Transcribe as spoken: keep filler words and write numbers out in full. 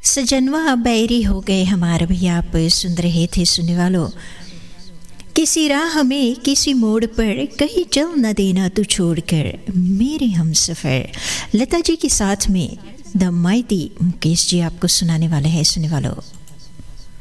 सजनवा बैरी हो गए हमारे भैया। आप सुन रहे थे सुनने वालों, किसी राह में किसी मोड़ पर कहीं चल न देना तू छोड़कर मेरे हम सफ़र। लता जी के साथ में द माइटी मुकेश जी आपको सुनाने वाले हैं सुनने वालों।